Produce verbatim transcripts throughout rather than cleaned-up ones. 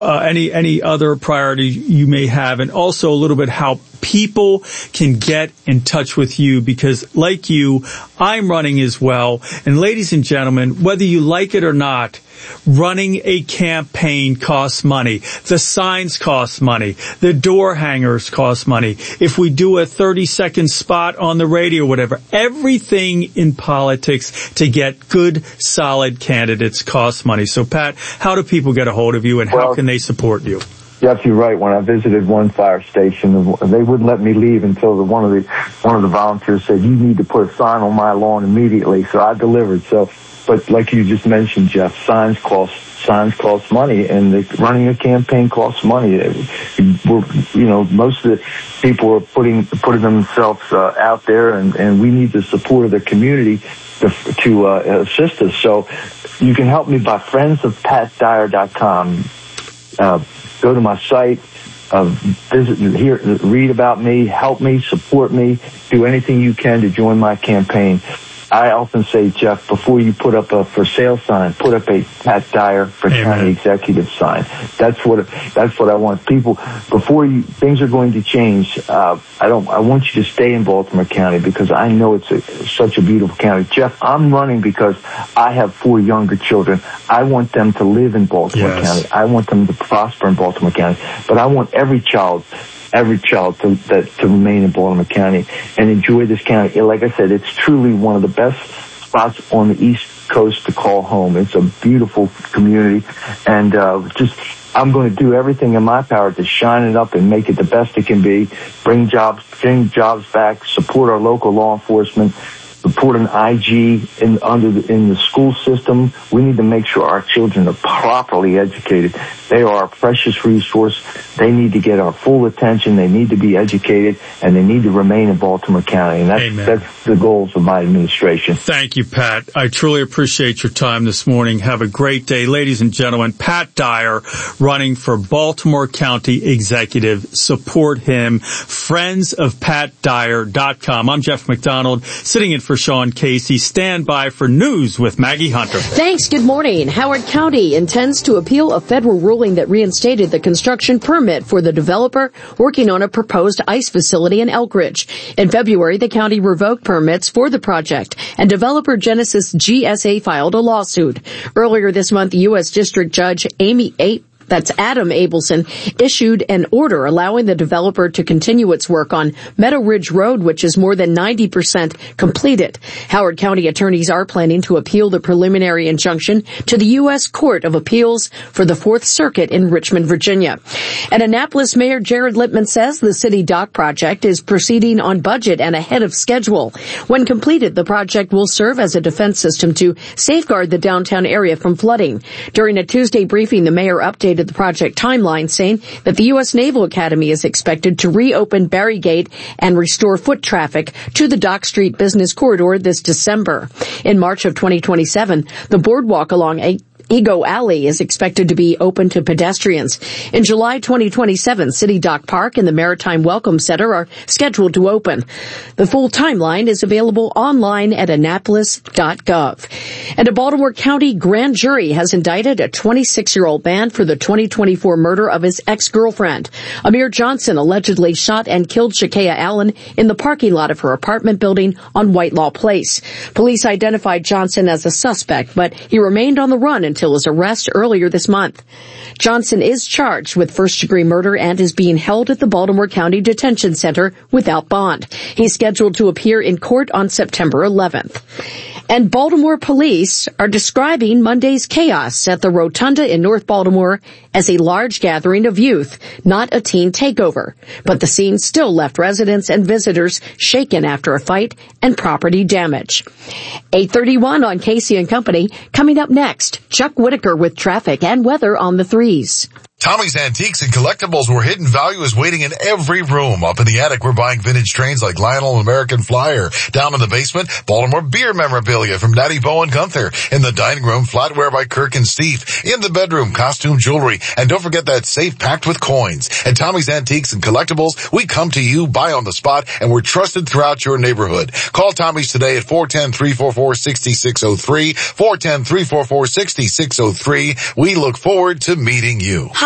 uh, any any other priority you may have, and also a little bit how people can get in touch with you, because like you, I'm running as well. And ladies and gentlemen, whether you like it or not, running a campaign costs money. The signs cost money. The door hangers cost money. If we do a thirty second spot on the radio, whatever, everything in politics to get good, solid candidates costs money. So, Pat, how do people get a hold of you, and well, how can they support you? Jeff, you're right. When I visited one fire station, they wouldn't let me leave until the, one of the one of the volunteers said, "You need to put a sign on my lawn immediately." So I delivered. So, but like you just mentioned, Jeff, signs cost signs cost money, and the, running a campaign costs money. We're, you know, most of the people are putting putting themselves uh, out there, and, and we need the support of the community to, to uh, assist us. So you can help me by friends of pat dyer dot com. Uh, Go to my site, uh, visit, hear, read about me, help me, support me, do anything you can to join my campaign. I often say, Jeff, before you put up a for sale sign, put up a Pat Dyer for Amen. County Executive sign. That's what that's what I want. People, before you, things are going to change. Uh, I don't. I want you to stay in Baltimore County, because I know it's a, such a beautiful county. Jeff, I'm running because I have four younger children. I want them to live in Baltimore yes. County. I want them to prosper in Baltimore County. But I want every child. every child to, that, to remain in Baltimore County and enjoy this county. Like I said, it's truly one of the best spots on the East Coast to call home. It's a beautiful community, and uh, just I'm going to do everything in my power to shine it up and make it the best it can be, bring jobs, bring jobs back, support our local law enforcement, support an I G in under the, in the school system. We need to make sure our children are properly educated. They are our precious resource. They need to get our full attention. They need to be educated, and they need to remain in Baltimore County. And that's, Amen. that's the goals of my administration. Thank you, Pat. I truly appreciate your time this morning. Have a great day. Ladies and gentlemen, Pat Dyer running for Baltimore County Executive. Support him. friends of pat dyer dot com. I'm Jeff McDonald, sitting in for Sean Casey. Stand by for news with Maggie Hunter. Thanks. Good morning. Howard County intends to appeal a federal ruling that reinstated the construction permit for the developer working on a proposed ICE facility in Elkridge. In February, the county revoked permits for the project, and developer Genesis G S A filed a lawsuit. Earlier this month, U S District Judge Amy A. That's Adam Abelson, issued an order allowing the developer to continue its work on Meadow Ridge Road, which is more than ninety percent completed. Howard County attorneys are planning to appeal the preliminary injunction to the U S Court of Appeals for the Fourth Circuit in Richmond, Virginia. And Annapolis Mayor Jared Littman says the city dock project is proceeding on budget and ahead of schedule. When completed, the project will serve as a defense system to safeguard the downtown area from flooding. During a Tuesday briefing, the mayor updated the project timeline, saying that the U S Naval Academy is expected to reopen Barry Gate and restore foot traffic to the Dock Street business corridor this December. In March of twenty twenty-seven, the boardwalk along a Ego Alley is expected to be open to pedestrians. In July twenty twenty-seven, City Dock Park and the Maritime Welcome Center are scheduled to open. The full timeline is available online at annapolis dot gov. And a Baltimore County grand jury has indicted a twenty-six-year-old man for the twenty twenty-four murder of his ex-girlfriend. Amir Johnson allegedly shot and killed Shakea Allen in the parking lot of her apartment building on Whitelaw Place. Police identified Johnson as a suspect, but he remained on the run until his arrest earlier this month. Johnson is charged with first-degree murder and is being held at the Baltimore County Detention Center without bond. He's scheduled to appear in court on September eleventh. And Baltimore police are describing Monday's chaos at the Rotunda in North Baltimore as a large gathering of youth, not a teen takeover. But the scene still left residents and visitors shaken after a fight and property damage. eight thirty-one on Casey and Company. Coming up next, Chuck Whitaker with traffic and weather on the threes. Tommy's Antiques and Collectibles, where hidden value is waiting in every room. Up in the attic, we're buying vintage trains like Lionel and American Flyer. Down in the basement, Baltimore beer memorabilia from Natty Bo and Gunther. In the dining room, flatware by Kirk and Steve. In the bedroom, costume jewelry. And don't forget that safe packed with coins. At Tommy's Antiques and Collectibles, we come to you, buy on the spot, and we're trusted throughout your neighborhood. Call Tommy's today at four one zero, three four four, six six zero three, four one zero, three four four, six six zero three. We look forward to meeting you. Hi.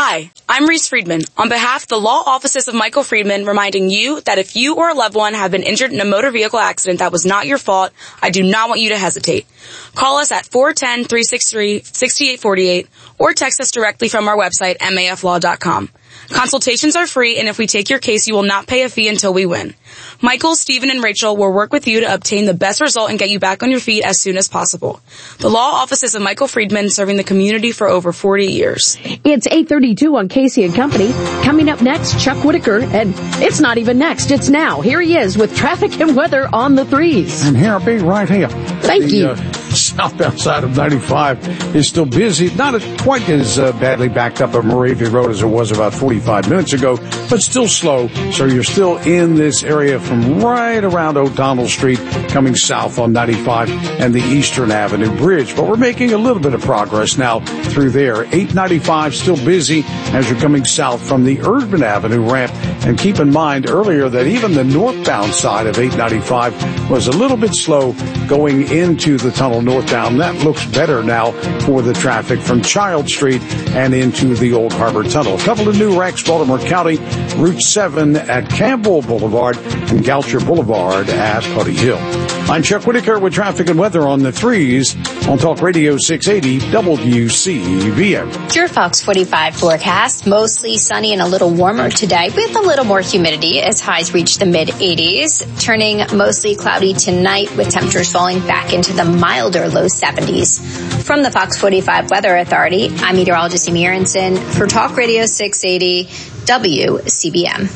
Hi, I'm Reese Friedman. On behalf of the law offices of Michael Friedman, reminding you that if you or a loved one have been injured in a motor vehicle accident that was not your fault, I do not want you to hesitate. Call us at four one zero, three six three, six eight four eight or text us directly from our website, M A F law dot com. Consultations are free, and if we take your case, you will not pay a fee until we win. Michael, Stephen, and Rachel will work with you to obtain the best result and get you back on your feet as soon as possible. The law offices of Michael Friedman, serving the community for over forty years. It's eight thirty-two on Casey and Company. Coming up next, Chuck Whitaker, and it's not even next, it's now. Here he is with traffic and weather on the threes. And here I'll be right here. Thank the, you. Uh, southbound side of ninety-five is still busy. Not as, quite as uh, badly backed up on Moravia Road as it was about forty-five minutes ago, but still slow. So you're still in this area from right around O'Donnell Street coming south on ninety-five and the Eastern Avenue Bridge. But we're making a little bit of progress now through there. eight ninety-five still busy as you're coming south from the Urban Avenue ramp. And keep in mind earlier that even the northbound side of eight ninety-five was a little bit slow going into the tunnel northbound. That looks better now for the traffic from Child Street and into the Old Harbor Tunnel. A couple of new wrecks, Baltimore County, Route seven at Campbell Boulevard and Goucher Boulevard at Putty Hill. I'm Chuck Whitaker with traffic and weather on the threes on Talk Radio six eighty W C V M. Your Fox forty-five forecast, mostly sunny and a little warmer today with a little more humidity as highs reach the mid eighties, turning mostly cloudy tonight with temperatures falling back into the milder low seventies. From the Fox forty-five Weather Authority, I'm meteorologist Amy Aronson for Talk Radio six eighty W C B M.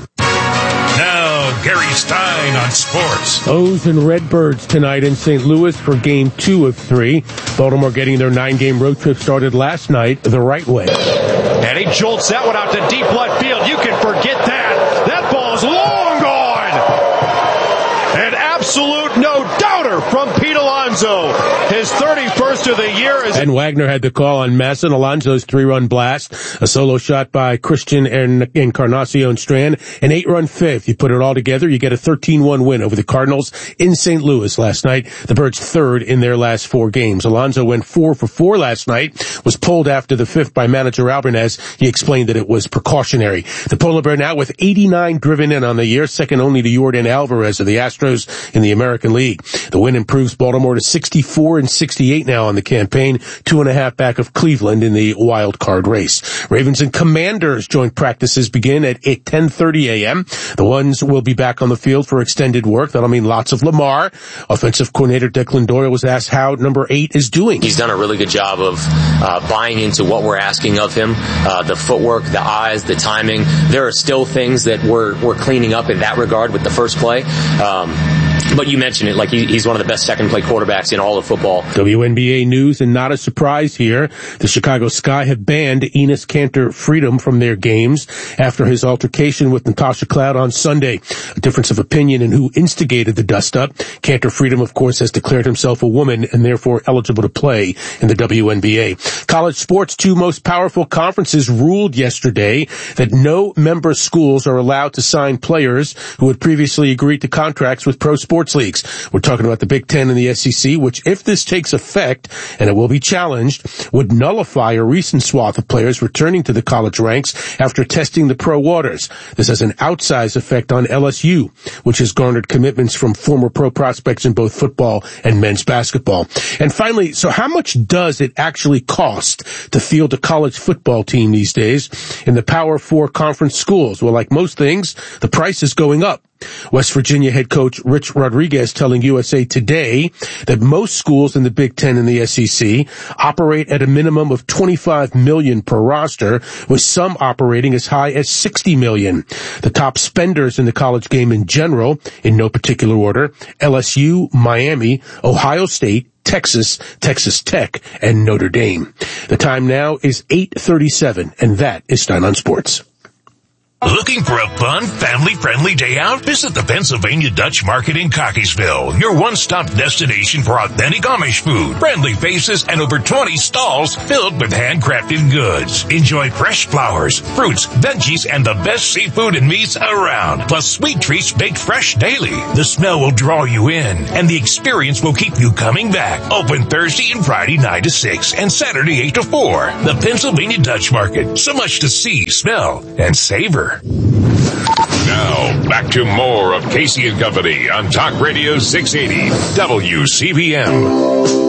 Now, Gary Stein on sports. O's and Redbirds tonight in Saint Louis for game two of three. Baltimore getting their nine-game road trip started last night the right way. And he jolts that one out to deep left field. You can forget that. That ball is long gone. An absolute no-doubter from Pete Alonso. His thirty-first of the year is... And Wagner had the call on Masson. Alonso's three-run blast. A solo shot by Christian Encarnacion Strand. An eight-run fifth. You put it all together, you get a thirteen one win over the Cardinals in Saint Louis last night. The Birds third in their last four games. Alonso went four for four last night. Was pulled after the fifth by manager Albernez. He explained that it was precautionary. The Polar Bear now with eighty-nine driven in on the year, second only to Yordan Alvarez of the Astros in the American League. The win improves Baltimore to sixty-four and sixty-eight now on the campaign, two and a half back of Cleveland in the wild card race. Ravens and Commanders joint practices begin at ten thirty a.m. The ones will be back on the field for extended work. That'll mean lots of Lamar. Offensive coordinator Declan Doyle was asked how number eight is doing. He's done a really good job of uh, buying into what we're asking of him. Uh, the footwork, the eyes, the timing. There are still things that we're we're cleaning up in that regard with the first play. Um, But you mentioned it, like he, he's one of the best second-play quarterbacks in all of football. W N B A news, and not a surprise here. The Chicago Sky have banned Enes Kanter Freedom from their games after his altercation with Natasha Cloud on Sunday. A difference of opinion in who instigated the dust-up. Kanter Freedom, of course, has declared himself a woman and therefore eligible to play in the W N B A. College sports' two most powerful conferences ruled yesterday that no member schools are allowed to sign players who had previously agreed to contracts with pro sports leagues. We're talking about the Big Ten and the S E C, which, if this takes effect, and it will be challenged, would nullify a recent swath of players returning to the college ranks after testing the pro waters. This has an outsized effect on L S U, which has garnered commitments from former pro prospects in both football and men's basketball. And finally, so how much does it actually cost to field a college football team these days in the Power Four conference schools? Well, like most things, the price is going up. West Virginia head coach Rich Rodriguez telling U S A Today that most schools in the Big Ten and the S E C operate at a minimum of twenty-five million dollars per roster, with some operating as high as sixty million dollars. The top spenders in the college game in general, in no particular order, L S U, Miami, Ohio State, Texas, Texas Tech, and Notre Dame. The time now is eight thirty-seven, and that is Stein on Sports. Looking for a fun, family-friendly day out? Visit the Pennsylvania Dutch Market in Cockeysville, your one-stop destination for authentic Amish food, friendly faces, and over twenty stalls filled with handcrafted goods. Enjoy fresh flowers, fruits, veggies, and the best seafood and meats around, plus sweet treats baked fresh daily. The smell will draw you in, and the experience will keep you coming back. Open Thursday and Friday nine to six, and Saturday eight to four. The Pennsylvania Dutch Market. So much to see, smell, and savor. Now, back to more of Casey and Company on Talk Radio six eighty W C B M.